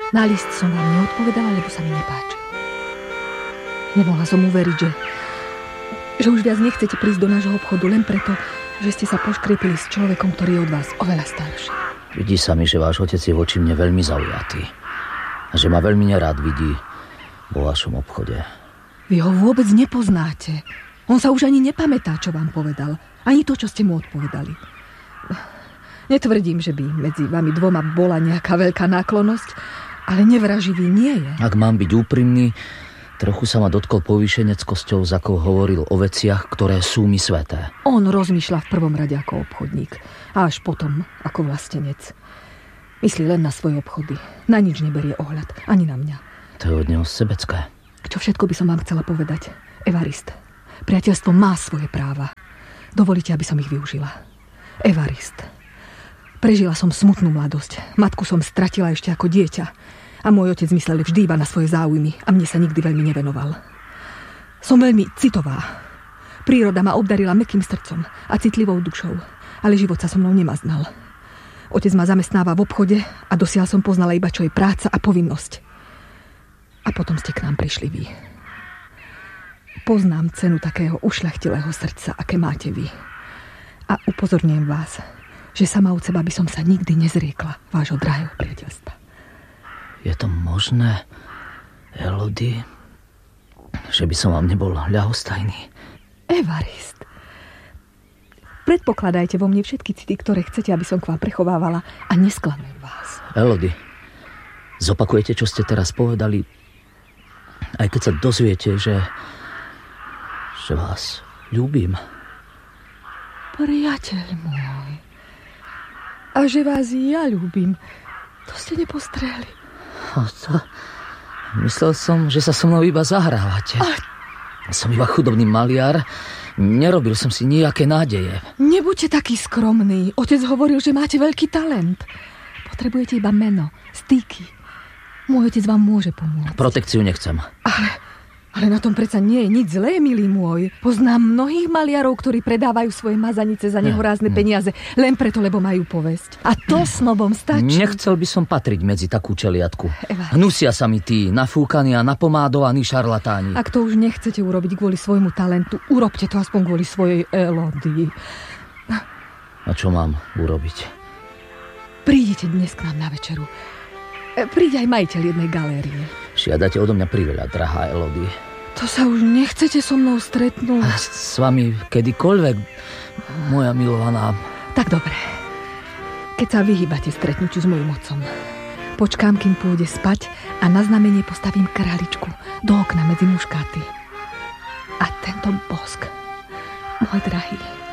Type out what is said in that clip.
Na list som vám neodpovedala, lebo sa mi nepáčil. Nemohla som uveriť, že už viac nechcete prísť do nášho obchodu len preto, že ste sa poškriepili s človekom, ktorý je od vás oveľa starší. Vidí sa mi, že váš otec je voči mne veľmi zaujatý. A že ma veľmi nerád vidí vo vašom obchode. Vy ho vôbec nepoznáte. On sa už ani nepamätá, čo vám povedal. Ani to, čo ste mu odpovedali. Netvrdím, že by medzi vami dvoma bola nejaká veľká náklonnosť, ale nevraživý nie je. Ak mám byť úprimný, trochu sa ma dotkol povýšeneckosťou, za akou hovoril o veciach, ktoré sú mi sveté. On rozmýšľa v prvom rade ako obchodník a až potom ako vlastenec. Myslí len na svoje obchody. Na nič neberie ohľad, ani na mňa. To je od neho sebecké. Čo všetko by som vám chcela povedať? Evarist. Priateľstvo má svoje práva. Dovolíte, aby som ich využila. Evarist. Prežila som smutnú mladosť. Matku som stratila ešte ako dieťa. A môj otec myslel vždy iba na svoje záujmy a mne sa nikdy veľmi nevenoval. Som veľmi citová. Príroda ma obdarila mäkkým srdcom a citlivou dušou, ale život sa so mnou nemaznal. Otec ma zamestnáva v obchode a dosiaľ som poznala iba, čo je práca a povinnosť. A potom ste k nám prišli vy. Poznám cenu takého ušľachtilého srdca, aké máte vy. A upozorňujem vás, že sama od seba by som sa nikdy nezriekla vášho drahého priateľstva. Je to možné, Elodie, že by som vám nebol ľahostajný? Evarist, predpokladajte vo mne všetky city, ktoré chcete, aby som k vám prechovávala a nesklamujem vás. Elodie, zopakujete, čo ste teraz povedali, aj keď sa dozviete, že vás ľúbim. Priateľ môj, a že vás ja ľúbim, to ste nepostrehli. Myslel som, že sa so mnou iba zahrávate. Som iba chudobný maliar, nerobil som si nejaké nádeje. Nebuďte taký skromný. Otec hovoril, že máte veľký talent. Potrebujete iba meno, styky. Môj otec vám môže pomôcť. Protekciu nechcem. Ale na tom predsa nie je nič zlé, milý môj. Poznám mnohých maliarov, ktorí predávajú svoje mazanice za nehorázne peniaze, len preto, lebo majú povesť. A to snobom stačí. Nechcel by som patriť medzi takú čeliatku. Hnusia sa mi tí nafúkaní a napomádovaní šarlatáni. Ak to už nechcete urobiť kvôli svojmu talentu, urobte to aspoň kvôli svojej Elodii. A čo mám urobiť? Prídite dnes k nám na večeru. Príde aj majiteľ jednej galérie. Žiadate odo mňa priveľa, drahá Elodie. To sa už nechcete so mnou stretnúť? A s vami kedykoľvek, moja milovaná. Tak dobre. Keď sa vyhýbate stretnutiu s mojím otcom, počkám, kým pôjde spať a na znamenie postavím králičku do okna medzi muškáty. A tento bosk, môj drahý,